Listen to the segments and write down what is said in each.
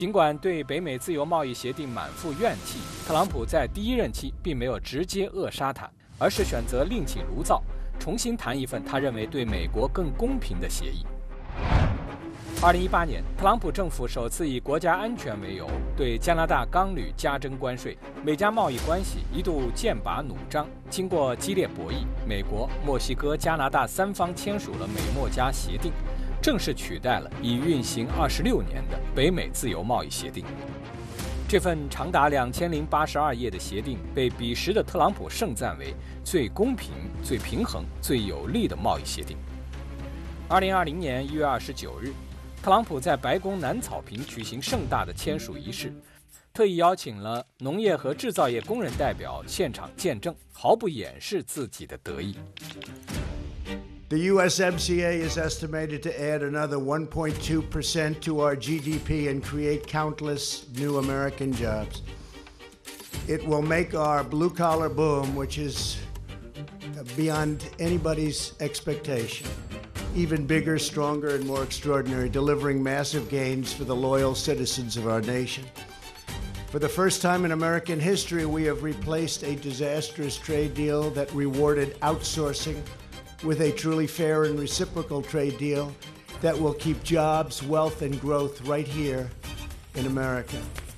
尽管对北美自由贸易协定满腹怨气，特朗普在第一任期并没有直接扼杀它，而是选择另起炉灶，重新谈一份他认为对美国更公平的协议。2018年，特朗普政府首次以国家安全为由，对加拿大钢铝加征关税，美加贸易关系一度剑拔弩张。经过激烈博弈，美国、墨西哥、加拿大三方签署了美墨加协定，正式取代了已运行26年的北美自由贸易协定。这份长达2082页的协定被彼时的特朗普盛赞为最公平、最平衡、最有利的贸易协定。2020年1月29日，特朗普在白宫南草坪举行盛大的签署仪式，特意邀请了农业和制造业工人代表现场见证，毫不掩饰自己的得意。 The USMCA is estimated to add another 1.2% to our GDP and create countless new American jobs. It will make our blue-collar boom, which is beyond anybody's expectation, even bigger, stronger, and more extraordinary, delivering massive gains for the loyal citizens of our nation. For the first time in American history, we have replaced a disastrous trade deal that rewarded outsourcing with a truly fair and reciprocal trade deal that will keep jobs, wealth, and growth right here in America.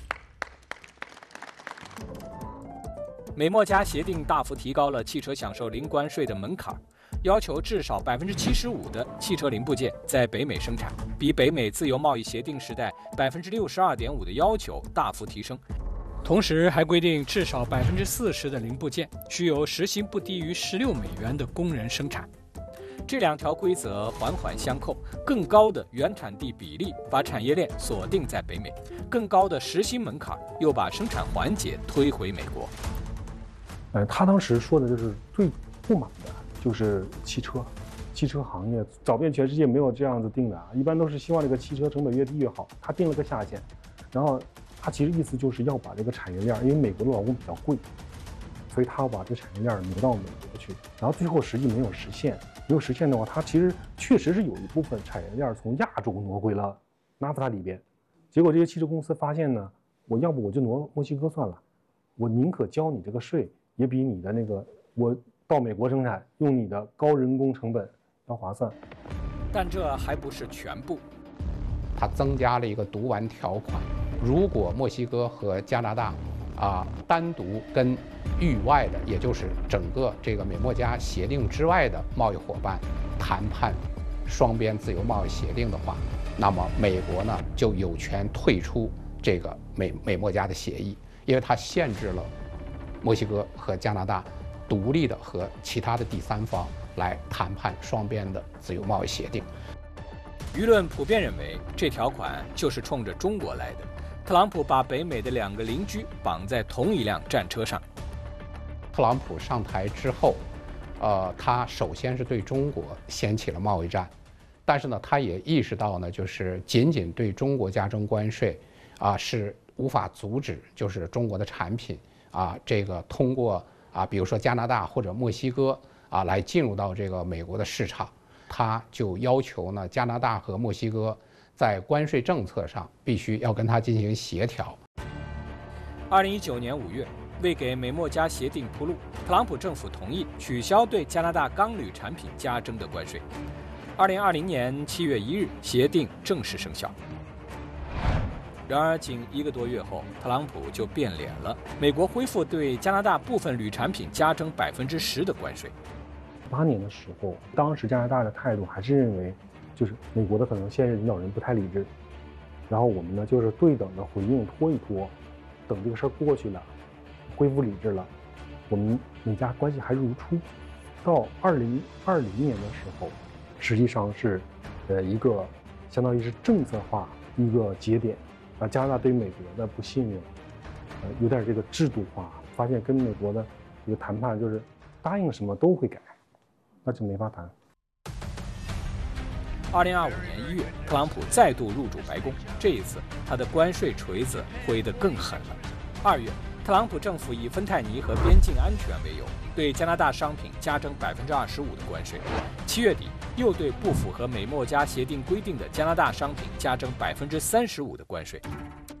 美墨加协定大幅提高了汽车享受零关税的门槛，要求至少75%的汽车零部件在北美生产，比北美自由贸易协定时代62.5%的要求大幅提升。同时还规定，至少40%的零部件需由时薪不低于16美元的工人生产。这两条规则环环相扣，更高的原产地比例把产业链锁定在北美，更高的时薪门槛又把生产环节推回美国。 他当时说的就是最不满的就是汽车行业找遍全世界没有这样子定的，一般都是希望这个汽车成本越低越好。他定了个下限，然后他其实意思就是要把这个产业链，因为美国的劳工比较贵，所以他要把这产业链挪到美国去。然后最后实际没有实现，没有实现的话，他其实确实是有一部分产业链从亚洲挪回了NAFTA里边。结果这些汽车公司发现呢，我要不我就挪墨西哥算了，我宁可交你这个税，也比你的那个我到美国生产用你的高人工成本要划算。 但这还不是全部， 它增加了一个毒丸条款，如果墨西哥和加拿大单独跟域外的，也就是整个这个美墨加协定之外的贸易伙伴谈判双边自由贸易协定的话，那么美国呢就有权退出这个美墨加的协议，因为它限制了墨西哥和加拿大独立的和其他的第三方来谈判双边的自由贸易协定。 舆论普遍认为，这条款就是冲着中国来的。特朗普把北美的两个邻居绑在同一辆战车上。 特朗普上台之后，他首先是对中国掀起了贸易战，但是呢，他也意识到呢，就是仅仅对中国加征关税是无法阻止，就是中国的产品这个通过比如说加拿大或者墨西哥来进入到这个美国的市场。他就要求呢，加拿大和墨西哥在关税政策上必须要跟他进行协调。 2019年5月，为给美墨加协定铺路，特朗普政府同意取消对加拿大钢铝产品加征的关税。2020年7月1日，协定正式生效。然而，仅1个多月后，特朗普就变脸了，美国恢复对加拿大部分铝产品加征10%的关税。 8年的时候，当时加拿大的态度还是认为，就是美国的可能现任领导人不太理智，然后我们呢就是对等的回应，拖一拖，等这个事儿过去了，恢复理智了，我们美加关系还如初。到2020年的时候，实际上是一个相当于是政策化一个节点，加拿大对美国的不信任，有点这个制度化，发现跟美国的这个谈判就是答应什么都会改。那就没法谈。 2025年1月，特朗普再度入主白宫，这一次他的关税锤子挥得更狠了。2月，特朗普政府以芬太尼和边境安全为由，对加拿大商品加征25%的关税。7月底，又对不符合美墨加协定规定的加拿大商品加征35%的关税。